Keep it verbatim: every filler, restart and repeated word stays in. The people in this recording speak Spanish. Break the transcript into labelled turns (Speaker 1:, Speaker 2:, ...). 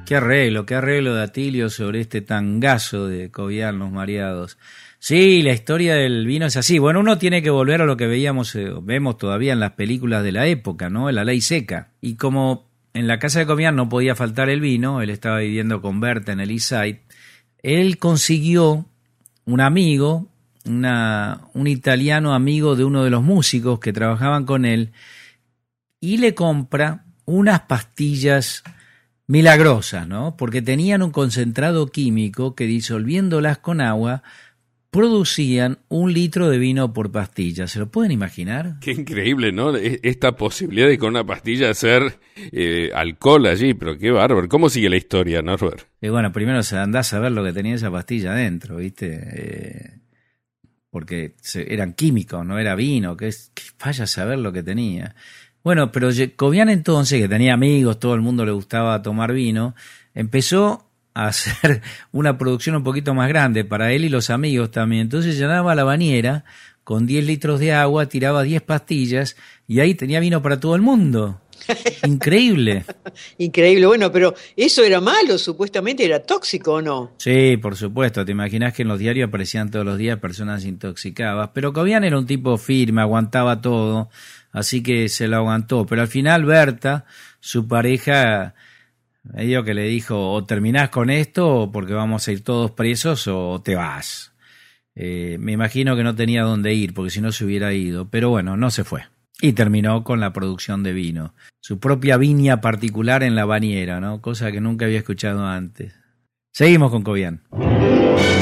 Speaker 1: Qué arreglo, qué arreglo de Atilio sobre este tangazo de Cobian, Los Mareados. Sí, la historia del vino es así. Bueno, uno tiene que volver a lo que veíamos, eh, vemos todavía en las películas de la época, ¿no? La ley seca. Y como en la casa de Cobian no podía faltar el vino, él estaba viviendo con Berta en el East Side, él consiguió un amigo, una, un italiano amigo de uno de los músicos que trabajaban con él, y le compra unas pastillas milagrosas, ¿no? Porque tenían un concentrado químico que, disolviéndolas con agua, producían un litro de vino por pastilla. ¿Se lo pueden imaginar?
Speaker 2: Qué increíble, ¿no? Esta posibilidad de con una pastilla hacer eh, alcohol allí, pero qué bárbaro. ¿Cómo sigue la historia, Norbert?
Speaker 1: Y bueno, primero se andás a ver lo que tenía esa pastilla adentro, ¿viste? Eh, porque se, eran químicos, no era vino, que, es, que vaya a saber lo que tenía. Bueno, pero Cobian entonces, que tenía amigos, todo el mundo le gustaba tomar vino, empezó a hacer una producción un poquito más grande para él y los amigos también. Entonces llenaba la bañera con diez litros de agua, tiraba diez pastillas y ahí tenía vino para todo el mundo. Increíble.
Speaker 3: Increíble, bueno, pero ¿eso era malo? Supuestamente era tóxico, ¿o no?
Speaker 1: Sí, por supuesto. Te imaginas que en los diarios aparecían todos los días personas intoxicadas. Pero Cobian era un tipo firme, aguantaba todo, así que se lo aguantó. Pero al final Berta, su pareja, medio que le dijo, o terminás con esto porque vamos a ir todos presos o te vas. Eh, me imagino que no tenía dónde ir porque si no se hubiera ido. Pero bueno, no se fue. Y terminó con la producción de vino. Su propia viña particular en la bañera, ¿no? Cosa que nunca había escuchado antes. Seguimos con Cobian.